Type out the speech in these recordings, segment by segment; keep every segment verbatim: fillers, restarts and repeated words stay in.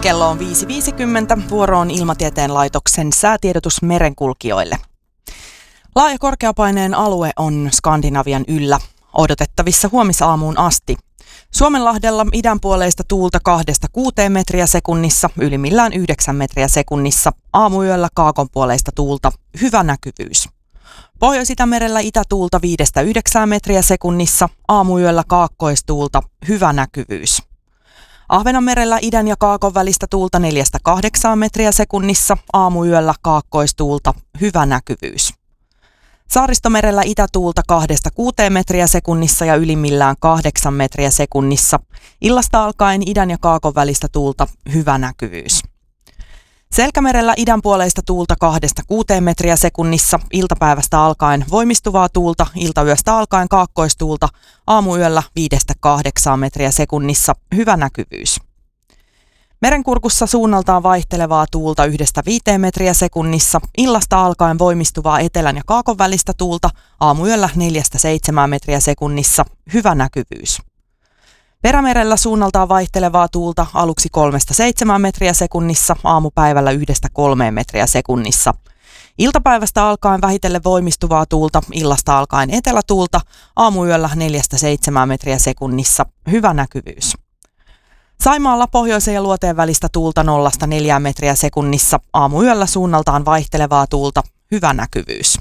Kello on viisi viisikymmentä. Vuoro on Ilmatieteen laitoksen säätiedotus merenkulkijoille. Laaja korkeapaineen alue on Skandinavian yllä. Odotettavissa huomisaamuun asti. Suomenlahdella idänpuoleista tuulta kahdesta kuuteen metriä sekunnissa, ylimmillään yhdeksän metriä sekunnissa. Aamuyöllä kaakonpuoleista tuulta, hyvä näkyvyys. Pohjois-Itämerellä itätuulta viidestä yhdeksään metriä sekunnissa, aamuyöllä kaakkoistuulta, hyvä näkyvyys. Ahvenanmerellä idän ja kaakon välistä tuulta neljästä kahdeksaan metriä sekunnissa, aamuyöllä kaakkoistuulta, hyvä näkyvyys. Saaristomerellä itätuulta kahdesta kuuteen metriä sekunnissa ja ylimmillään kahdeksan metriä sekunnissa. Illasta alkaen idän ja kaakon välistä tuulta, hyvä näkyvyys. Selkämerellä idänpuoleista tuulta kahdesta kuuteen metriä sekunnissa, iltapäivästä alkaen voimistuvaa tuulta, iltayöstä alkaen kaakkoistuulta, aamuyöllä viidestä kahdeksaan metriä sekunnissa, hyvä näkyvyys. Merenkurkussa suunnaltaan vaihtelevaa tuulta yhdestä viiteen metriä sekunnissa, illasta alkaen voimistuvaa etelän ja kaakon välistä tuulta, aamuyöllä neljästä seitsemään metriä sekunnissa, hyvä näkyvyys. Perämerellä suunnaltaan vaihtelevaa tuulta aluksi kolmesta seitsemään metriä sekunnissa, aamupäivällä yhdestä kolmeen metriä sekunnissa. Iltapäivästä alkaen vähitellen voimistuvaa tuulta, illasta alkaen etelätuulta, aamuyöllä neljästä seitsemään metriä sekunnissa, hyvä näkyvyys. Saimaalla pohjoisen ja luoteen välistä tuulta nollasta neljään metriä sekunnissa, aamuyöllä suunnaltaan vaihtelevaa tuulta, hyvä näkyvyys.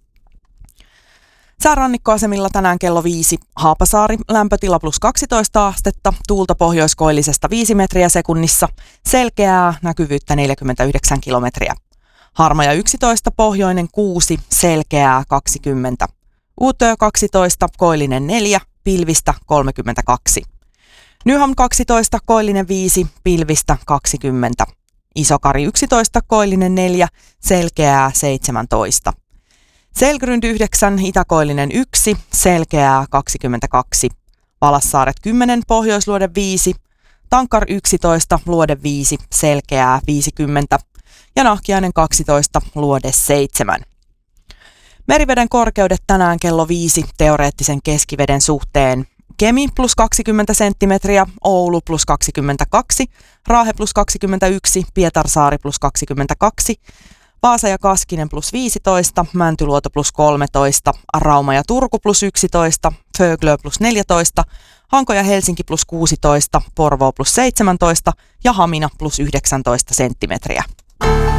Säärannikkoasemilla tänään kello viisi. Haapasaari, lämpötila plus kaksitoista astetta, tuulta pohjoiskoillisesta viisi metriä sekunnissa, selkeää, näkyvyyttä neljäkymmentäyhdeksän kilometriä. Harmaja yksitoista, pohjoinen kuusi, selkeää kaksikymmentä. Uutö kaksitoista, koillinen neljä, pilvistä kolmekymmentäkaksi. Nyham kaksitoista, koillinen viisi, pilvistä kaksikymmentä. Isokari yksitoista, koillinen neljä, selkeää seitsemäntoista. Selgrund yhdeksän, itäkoillinen yksi, selkeää kaksikymmentäkaksi. Valassaaret kymmenen, pohjoisluode viisi. Tankar yksitoista, luode viisi, selkeää viisikymmentä. Ja Nahkiainen kaksitoista, luode seitsemän. Meriveden korkeudet tänään kello viisi teoreettisen keskiveden suhteen. Kemi plus kaksikymmentä senttimetriä, Oulu plus kaksikymmentäkaksi, Raahe plus kaksikymmentäyksi, Pietarsaari plus kaksikymmentäkaksi, Vaasa ja Kaskinen plus viisitoista, Mäntyluoto plus kolmetoista, Rauma ja Turku plus yksitoista, Föglö plus neljätoista, Hanko ja Helsinki plus kuusitoista, Porvoo plus seitsemäntoista ja Hamina plus yhdeksäntoista senttimetriä.